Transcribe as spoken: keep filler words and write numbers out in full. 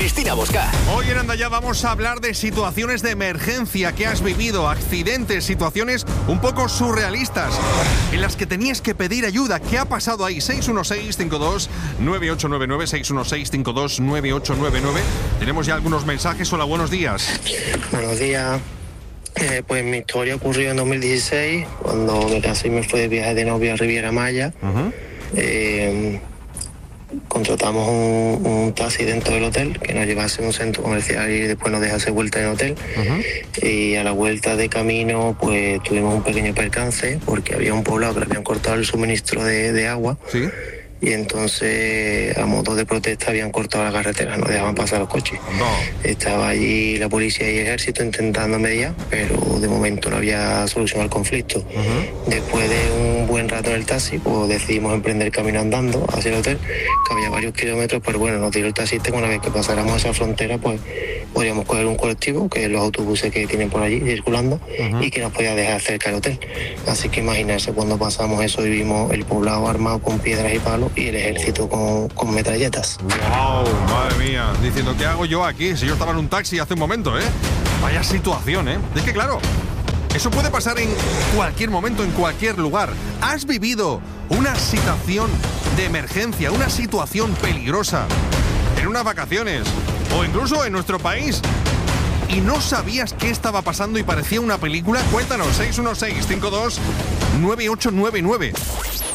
Cristina Bosca. Hoy en Anda Ya vamos a hablar de situaciones de emergencia que has vivido, accidentes, situaciones un poco surrealistas en las que tenías que pedir ayuda. ¿Qué ha pasado ahí? seis uno seis, cinco dos, nueve ocho nueve nueve, seis uno seis, cinco dos, nueve ocho nueve nueve. Tenemos ya algunos mensajes. Hola, buenos días. Buenos días. Eh, pues mi historia ocurrió en dos mil dieciséis, cuando me casé y me fui de viaje de novia a Riviera Maya. Uh-huh. Eh, contratamos un, un taxi dentro del hotel que nos llevase a un centro comercial y después nos dejase vuelta en el hotel. Uh-huh. Y a la vuelta de camino pues tuvimos un pequeño percance porque había un poblado que le habían cortado el suministro de, de agua. ¿Sí? Y entonces, a modo de protesta, habían cortado la carretera, no dejaban pasar los coches. No. Estaba allí la policía y el ejército intentando mediar, pero de momento no había solución al conflicto. Uh-huh. Después de un buen rato en el taxi, pues decidimos emprender camino andando hacia el hotel, que había varios kilómetros, pero bueno, nos dio el taxista que una vez que pasáramos esa frontera, pues podríamos coger un colectivo, que es los autobuses que tienen por allí circulando, uh-huh. y que nos podía dejar cerca del hotel. Así que imagínense, cuando pasamos eso y vimos el poblado armado con piedras y palos, y el ejército con, con metralletas. ¡Wow! Madre mía, diciendo, ¿qué hago yo aquí? Si yo estaba en un taxi hace un momento, ¿eh? Vaya situación, ¿eh? Es que claro, eso puede pasar en cualquier momento, en cualquier lugar. ¿Has vivido una situación de emergencia, una situación peligrosa en unas vacaciones o incluso en nuestro país y no sabías qué estaba pasando y parecía una película? Cuéntanos, seis uno seis, cinco dos, nueve ocho nueve nueve.